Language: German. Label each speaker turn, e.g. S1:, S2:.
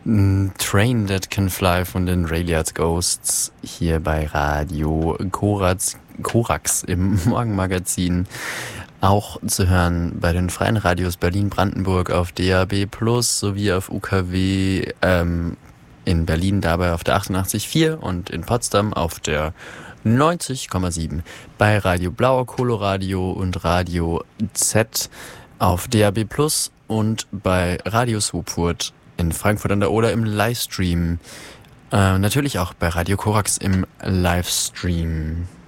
S1: Train That Can Fly von den Rayliard Ghosts hier bei Radio Korax im Morgenmagazin. Auch zu hören bei den freien Radios Berlin-Brandenburg auf DAB+ sowie auf UKW in Berlin dabei auf der 88,4 und in Potsdam auf der 90,7. Bei Radio Blau, Coloradio und Radio Z auf DAB+ und bei Radio Swupfurt in Frankfurt an der Oder im Livestream. Natürlich auch bei Radio Korax im Livestream.